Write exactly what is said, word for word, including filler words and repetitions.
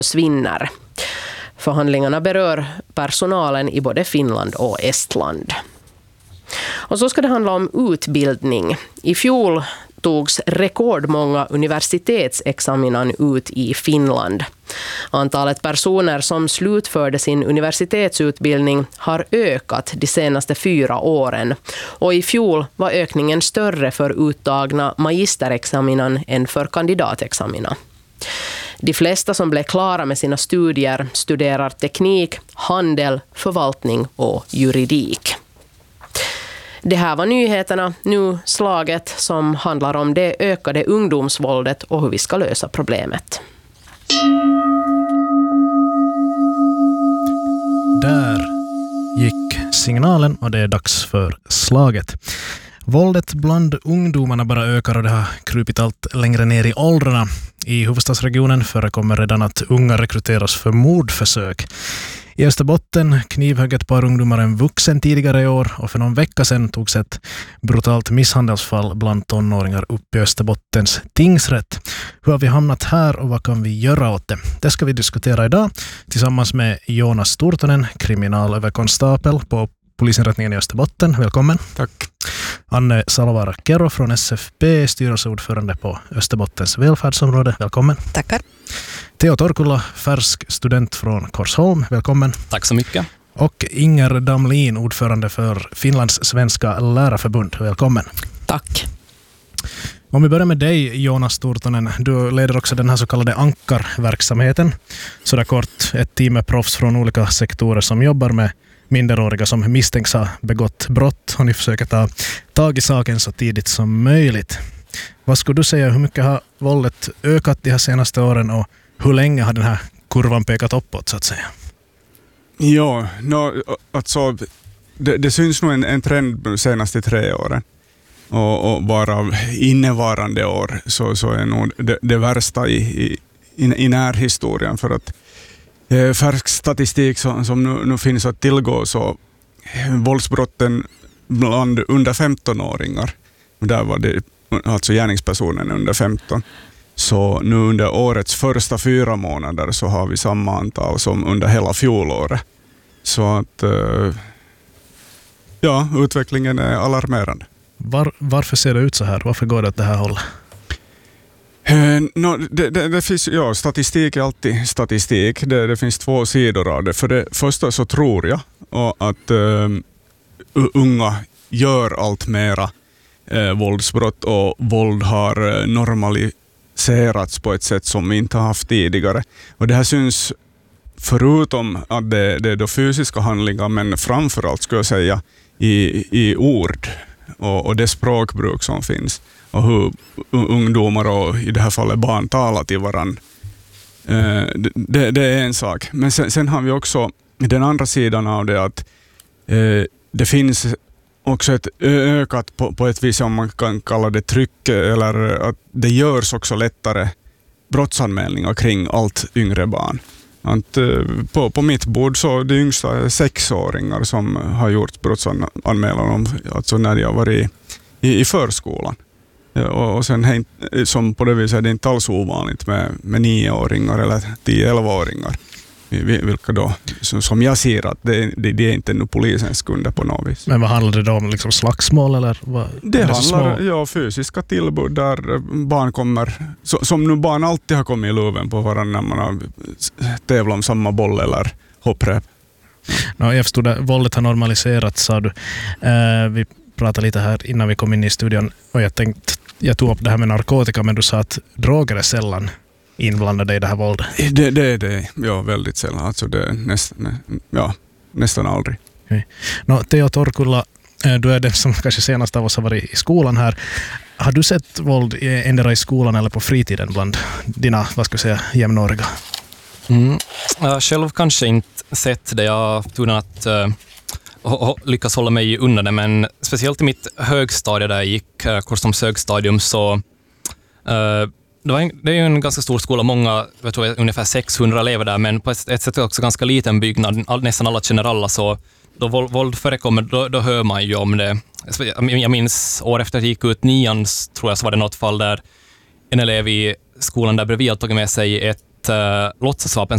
svinner. Förhandlingarna berör personalen i både Finland och Estland. Och så ska det handla om utbildning. I fjol togs rekordmånga universitetsexaminan ut i Finland. Antalet personer som slutförde sin universitetsutbildning har ökat de senaste fyra åren. Och i fjol var ökningen större för uttagna magisterexaminan än för kandidatexamina. De flesta som blev klara med sina studier studerar teknik, handel, förvaltning och juridik. Det här var nyheterna, nu slaget som handlar om det ökade ungdomsvåldet och hur vi ska lösa problemet. Där gick signalen och det är dags för slaget. Våldet bland ungdomarna bara ökar och det har krupit allt längre ner i åldrarna. I huvudstadsregionen förekommer redan att unga rekryteras för mordförsök. I Österbotten knivhögg ett par ungdomar en vuxen tidigare i år och för någon vecka sedan togs ett brutalt misshandelsfall bland tonåringar upp i Österbottens tingsrätt. Hur har vi hamnat här och vad kan vi göra åt det? Det ska vi diskutera idag tillsammans med Jonas Stortonen, kriminalöverkonstapel på polisinrättningen i Österbotten. Välkommen. Tack. Anne Salvara-Kero från S F P, styrelseordförande på Österbottens välfärdsområde. Välkommen. Tackar. Teo Torkula, färsk student från Korsholm. Välkommen. Tack så mycket. Och Inger Damlin, ordförande för Finlands svenska lärarförbund. Välkommen. Tack. Om vi börjar med dig, Jonas Stortonen. Du leder också den här så kallade ankarverksamheten. Så där kort, ett team med proffs från olika sektorer som jobbar med minderåriga som misstänks ha begått brott och ni försöker ta tag i saken så tidigt som möjligt. Vad skulle du säga, hur mycket har våldet ökat de här senaste åren och hur länge har den här kurvan pekat uppåt så att säga? Ja, no, alltså, det, det syns nog en, en trend de senaste tre åren. Och, och bara innevarande år så, så är nog det, det värsta i, i, i närhistorien för att eh, färsk statistik som, som nu, nu finns att tillgå så våldsbrotten bland under femton-åringar, där var det alltså gärningspersonen under femton. Så nu under årets första fyra månader så har vi samma antal som under hela fjolåret. Så att ja, utvecklingen är alarmerande. Var, varför ser det ut så här? Varför går det åt det här hållet? Eh, no, det, det, det finns, ja, statistik är alltid statistik. Det, det finns två sidor av det. För det första så tror jag att uh, unga gör allt mera uh, våldsbrott och våld har uh, normaliserats på ett sätt som vi inte har haft tidigare. Och det här syns förutom att det, det är då fysiska handlingar, men framförallt skulle jag säga i, i ord och, och det språkbruk som finns och hur ungdomar och i det här fallet barn talar till varandra. Eh, det, det är en sak. Men sen, sen har vi också den andra sidan av det att eh, det finns också ett ökat på, på ett vis om man kan kalla det tryck eller att det görs också lättare brottsanmälningar kring allt yngre barn. Att, på, på mitt bord så det yngsta är sexåringar som har gjort brottsanmälan alltså när de har varit i, i förskolan. Och, och sen som på det viset är det inte alls ovanligt med, med nioåringar eller tio-elva-åringar. Vilka då, som jag ser att det, det, det är inte nu polisens kunder på något vis. Men vad handlar det då om? Liksom slagsmål eller vad? Det handlar om ja, fysiska tillbud där barn kommer, så, som nu barn alltid har kommit i luven på varandra när man har tävlat om samma boll eller hopprep. Ja, jag förstod att våldet har normaliserats, sa du. Uh, vi pratade lite här innan vi kom in i studion och jag tänkte, jag tog upp det här med narkotika, men du sa att droger är sällan inblandade i det här våldet. Det, det, det ja, väldigt sällan. Alltså det är nästan, ja, nästan aldrig. Okay. No, Teo Torkula, du är den som kanske senast av oss har varit i skolan här. Har du sett våld endera i skolan eller på fritiden bland dina, vad ska jag säga, jämnåriga? Mm. Jag själv kanske inte sett det. Jag tog den att uh, lyckas hålla mig undan det, men speciellt i mitt högstadie där jag gick, uh, Korsholms högstadium, så uh, Det, var en, det är ju en ganska stor skola, många, jag tror ungefär sexhundra elever där, men på ett, ett sätt också ganska liten byggnad, all, nästan alla känner alla, så då våld, våld förekommer, då, då hör man ju om det. Jag minns år efter att jag gick ut nian, tror jag, så var det något fall där en elev i skolan där bredvid tog med sig ett uh, låtsasvapen